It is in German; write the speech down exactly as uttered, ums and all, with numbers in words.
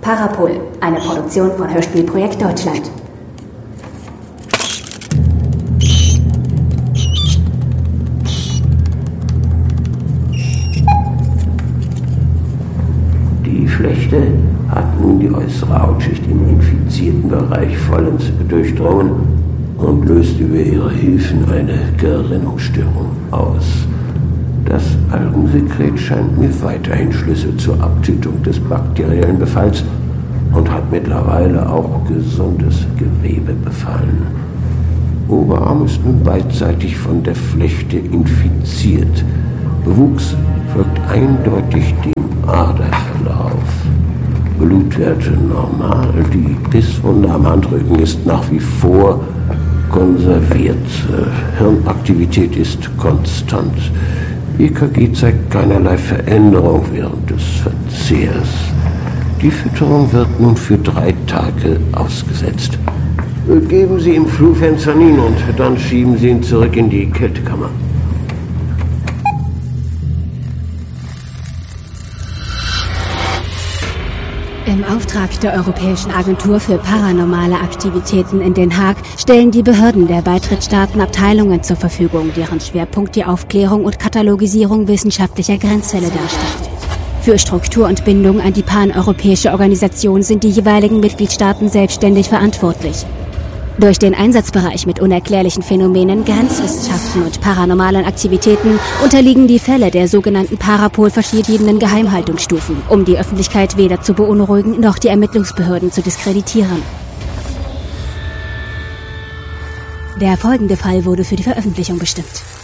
Parapol, eine Produktion von Hörspielprojekt Deutschland. Die Flechte hat nun die äußere Hautschicht im infizierten Bereich vollends durchdrungen und löst über ihre Hilfen eine Gerinnungsstörung aus. Das Algensekret scheint mir weiterhin Schlüssel zur Abtötung des bakteriellen Befalls und hat mittlerweile auch gesundes Gewebe befallen. Oberarm ist nun beidseitig von der Flechte infiziert. Bewuchs folgt eindeutig dem Aderverlauf. Blutwerte normal, die Bisswunde am Handrücken ist nach wie vor konserviert. Hirnaktivität ist konstant. E K G zeigt keinerlei Veränderung während des Verzehrs. Die Fütterung wird nun für drei Tage ausgesetzt. Geben Sie ihm Flufenzanin und dann schieben Sie ihn zurück in die Kältekammer. Im Auftrag der Europäischen Agentur für paranormale Aktivitäten in Den Haag stellen die Behörden der Beitrittsstaaten Abteilungen zur Verfügung, deren Schwerpunkt die Aufklärung und Katalogisierung wissenschaftlicher Grenzfälle darstellt. Für Struktur und Bindung an die paneuropäische Organisation sind die jeweiligen Mitgliedstaaten selbstständig verantwortlich. Durch den Einsatzbereich mit unerklärlichen Phänomenen, Grenzwissenschaften und paranormalen Aktivitäten unterliegen die Fälle der sogenannten Parapol verschiedenen Geheimhaltungsstufen, um die Öffentlichkeit weder zu beunruhigen noch die Ermittlungsbehörden zu diskreditieren. Der folgende Fall wurde für die Veröffentlichung bestimmt.